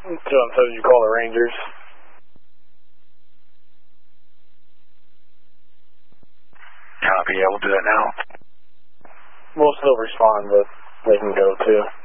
John says you call the Rangers. Copy, yeah, we'll do that now. We'll still respond, but they can go too.